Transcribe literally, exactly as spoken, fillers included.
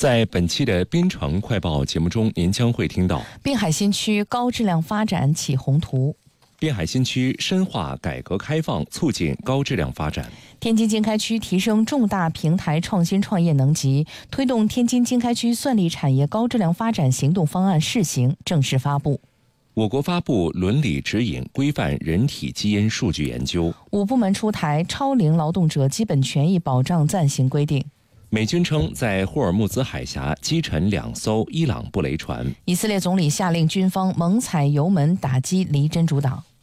在本期的边城快报节目中，您将会听到滨海新区高质量发展起宏图， 滨海新区深化改革开放，促进高质量发展。 天津经开区提升重大平台创新创业能级，推动天津经开区算力产业高质量发展行动方案试行正式发布。 我国发布伦理指引，规范人体基因数据研究。 五部门出台超龄劳动者基本权益保障暂行规定。 美军称在霍尔木兹海峡击沉两艘伊朗布雷船。 以色列总理下令军方猛踩油门打击黎真主党。